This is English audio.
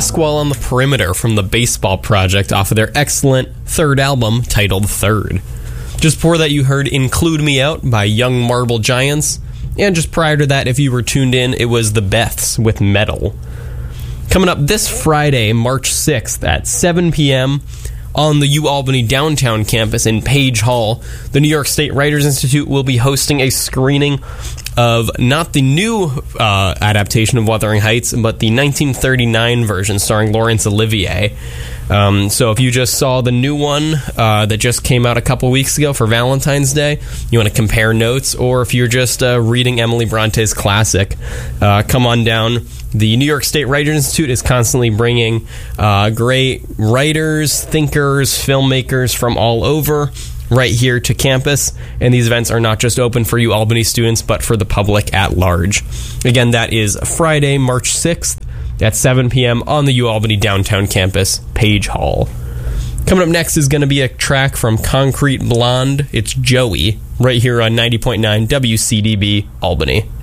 Pasquale on the Perimeter from the Baseball Project off of their excellent third album titled Third. Just before that, you heard Include Me Out by Young Marble Giants. And just prior to that, if you were tuned in, it was The Beths with Metal. Coming up this Friday, March 6th at 7 p.m., on the UAlbany downtown campus in Page Hall, the New York State Writers Institute will be hosting a screening of not the new adaptation of Wuthering Heights, but the 1939 version starring Laurence Olivier. So if you just saw the new one that just came out a couple weeks ago for Valentine's Day, you want to compare notes, or if you're just reading Emily Bronte's classic, come on down. The New York State Writers Institute is constantly bringing great writers, thinkers, filmmakers from all over right here to campus, and these events are not just open for UAlbany students, but for the public at large. Again, that is Friday, March 6th at 7 p.m. on the UAlbany downtown campus, Page Hall. Coming up next is going to be a track from Concrete Blonde. It's Joey, right here on 90.9 WCDB Albany.